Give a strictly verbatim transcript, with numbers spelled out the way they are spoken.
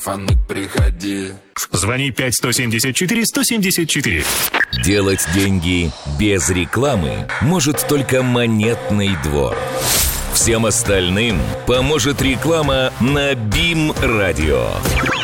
Фанк, приходи. Звони пять сто семьдесят четыре сто семьдесят четыре. Делать деньги без рекламы может только Монетный двор. Всем остальным поможет реклама на БИМ Радио.